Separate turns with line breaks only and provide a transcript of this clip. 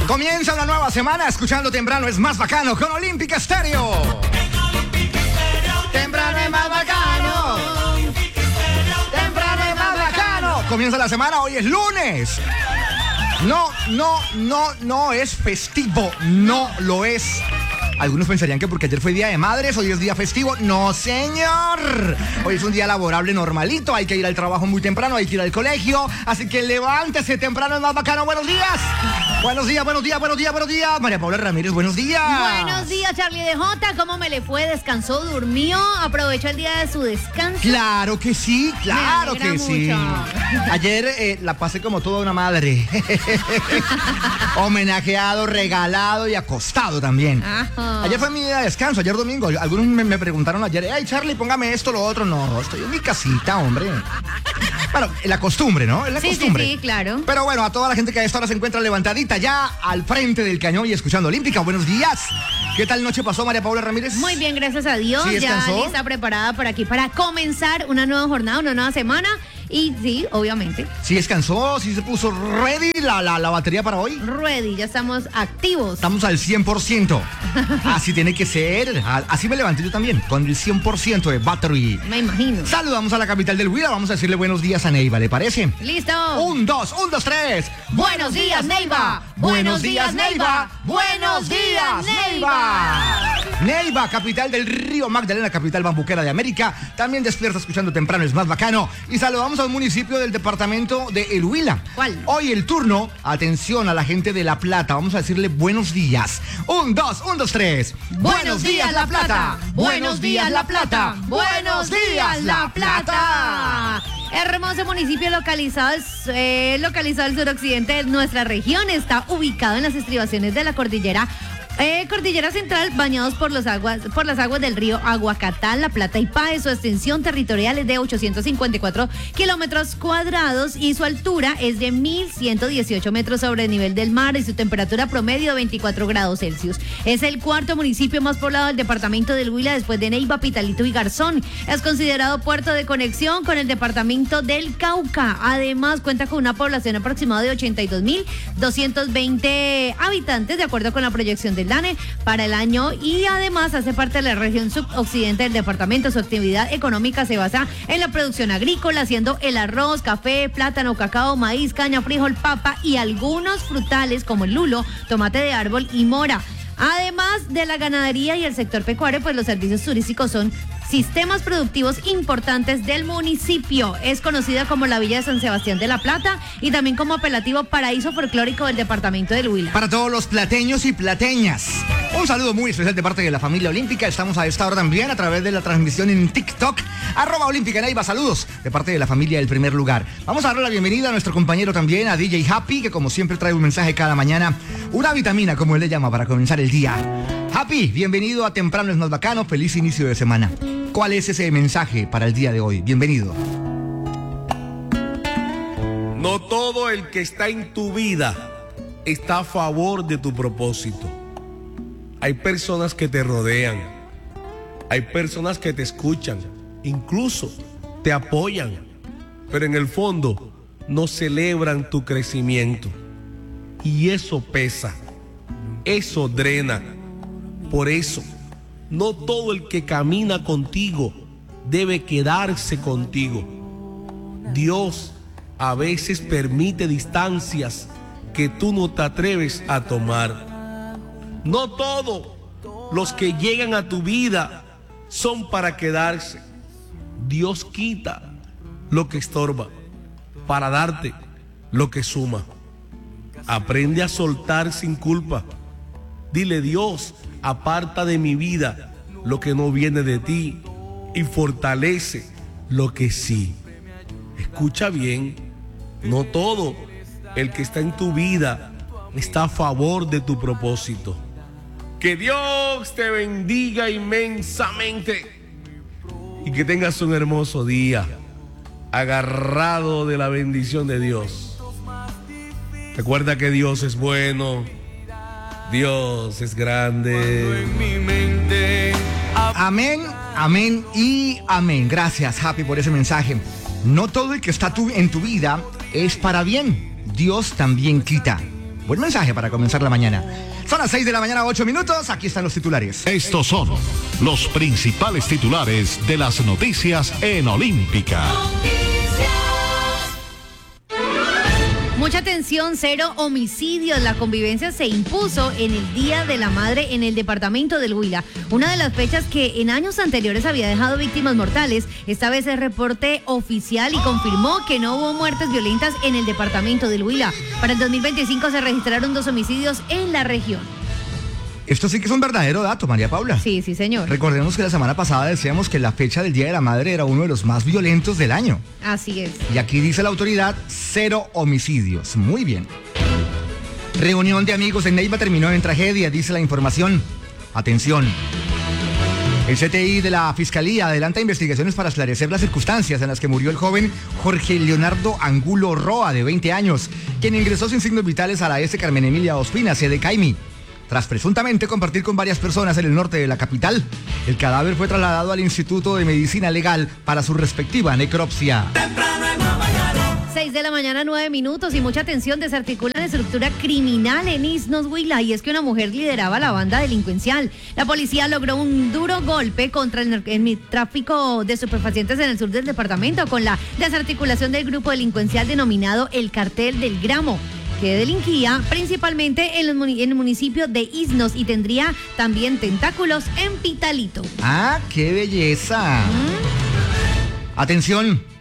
Comienza una nueva semana escuchando Temprano es más bacano con Olímpica Estéreo. Temprano es más bacano. Temprano es más bacano. Comienza la semana, hoy es lunes. No es festivo, no lo es. Algunos pensarían que porque ayer fue Día de Madres, hoy es día festivo. ¡No, señor! Hoy es un día laborable normalito, hay que ir al trabajo muy temprano, hay que ir al colegio. Así que levántese, temprano es más bacano. ¡Buenos días! Buenos días. María Paula Ramírez, buenos días.
Buenos días, Charlie de Jota. ¿Cómo me le fue? ¿Descansó? ¿Durmió? ¿Aprovechó el día de su descanso?
Claro que sí, claro que
mucho.
sí. Ayer la pasé como toda una madre. Homenajeado, regalado y acostado también.
Ajá.
Ayer fue mi día de descanso, ayer domingo. Algunos me preguntaron ayer, ay, Charlie, póngame esto, lo otro. No, estoy en mi casita, hombre. Bueno, la costumbre, ¿no? Es la costumbre.
Sí, claro.
Pero bueno, a toda la gente que a esta hora se encuentra levantadita ya al frente del cañón y escuchando Olímpica, buenos días. ¿Qué tal noche pasó, María Paula Ramírez?
Muy bien, gracias a Dios.
¿Sí
ya
descansó?
lista, preparada por aquí para comenzar una nueva jornada, una nueva semana. Y sí, obviamente.
¿Sí descansó? ¿Sí se puso ready la batería para hoy?
Ready, ya estamos activos.
Estamos al 100%. Así tiene que ser. Así me levanté yo también, con el 100% de battery.
Me imagino.
Saludamos a la capital del Huila. Vamos a decirle buenos días a Neiva, ¿le parece?
¡Listo!
1, 2, 3.
¡Buenos días, Neiva! ¡Buenos días, Neiva! ¡Buenos días, Neiva!
Neiva, capital del Río Magdalena, capital bambuquera de América. También despierta escuchando Temprano es más bacano. Y saludamos a un municipio del departamento de El Huila.
¿Cuál?
Hoy el turno, atención a la gente de La Plata. Vamos a decirle buenos días. 1, 2, 3.
¡Buenos días, La Plata! ¡Buenos días, La Plata! ¡Buenos días, La Plata! Hermoso municipio localizado al suroccidente de nuestra región. Está ubicado en las estribaciones de la cordillera Central, bañados por las aguas del río Aguacatán, La Plata y Páez. Su extensión territorial es de 854 kilómetros cuadrados y su altura es de 1.118 metros sobre el nivel del mar y su temperatura promedio de 24 grados Celsius. Es el cuarto municipio más poblado del departamento del Huila después de Neiva, Pitalito y Garzón. Es considerado puerto de conexión con el departamento del Cauca. Además, cuenta con una población aproximada de 82.220 habitantes, de acuerdo con la proyección del DANE para el año, y además hace parte de la región suboccidente del departamento. Su actividad económica se basa en la producción agrícola, haciendo el arroz, café, plátano, cacao, maíz, caña, frijol, papa y algunos frutales como el lulo, tomate de árbol y mora. Además de la ganadería y el sector pecuario, pues los servicios turísticos son sistemas productivos importantes del municipio. Es conocida como la Villa de San Sebastián de la Plata y también como apelativo paraíso folclórico del departamento del Huila.
Para todos los plateños y plateñas, un saludo muy especial de parte de la familia Olímpica. Estamos a esta hora también a través de la transmisión en TikTok, @Olímpica Neiva. Saludos de parte de la familia del primer lugar. Vamos a darle la bienvenida a nuestro compañero también, a DJ Happy, que como siempre trae un mensaje cada mañana, una vitamina, como él le llama, para comenzar el día. Happy, bienvenido a Temprano es más bacano, feliz inicio de semana. ¿Cuál es ese mensaje para el día de hoy? Bienvenido.
No todo el que está en tu vida está a favor de tu propósito. Hay personas que te rodean, hay personas que te escuchan, incluso te apoyan, pero en el fondo no celebran tu crecimiento. Y eso pesa, eso drena. Por eso, no todo el que camina contigo debe quedarse contigo. Dios a veces permite distancias que tú no te atreves a tomar. No todos los que llegan a tu vida son para quedarse. Dios quita lo que estorba para darte lo que suma. Aprende a soltar sin culpa. Dile: Dios, aparta de mi vida lo que no viene de ti y fortalece lo que sí. Escucha bien, no todo el que está en tu vida está a favor de tu propósito. Que Dios te bendiga inmensamente y que tengas un hermoso día, agarrado de la bendición de Dios. Recuerda que Dios es bueno, Dios es grande.
Amén, amén y amén. Gracias, Happy, por ese mensaje. No todo el que está en tu vida es para bien. Dios también quita. Buen mensaje para comenzar la mañana. Son las 6 de la mañana, 8 minutos. Aquí están los titulares.
Estos son los principales titulares de las noticias en Olímpica.
Mucha atención, 0 homicidios. La convivencia se impuso en el Día de la Madre en el departamento del Huila. Una de las fechas que en años anteriores había dejado víctimas mortales. Esta vez es reporte oficial y confirmó que no hubo muertes violentas en el departamento del Huila. Para el 2025 se registraron 2 homicidios en la región.
Esto sí que es un verdadero dato, María Paula.
Sí, señor.
Recordemos que la semana pasada decíamos que la fecha del Día de la Madre era uno de los más violentos del año.
Así es.
Y aquí dice la autoridad, 0 homicidios. Muy bien. Reunión de amigos en Neiva terminó en tragedia, dice la información. Atención. El CTI de la Fiscalía adelanta investigaciones para esclarecer las circunstancias en las que murió el joven Jorge Leonardo Angulo Roa, de 20 años, quien ingresó sin signos vitales a la S. Carmen Emilia Ospina, sede Caimi. Tras presuntamente compartir con varias personas en el norte de la capital, el cadáver fue trasladado al Instituto de Medicina Legal para su respectiva necropsia.
6 de la mañana, 9 minutos, y mucha atención, desarticulan estructura criminal en Isnos, Huila, y es que una mujer lideraba la banda delincuencial. La policía logró un duro golpe contra el tráfico de estupefacientes en el sur del departamento con la desarticulación del grupo delincuencial denominado el Cartel del Gramo, que delinquía principalmente en el municipio de Isnos y tendría también tentáculos en Pitalito.
¡Ah, qué belleza! Atención.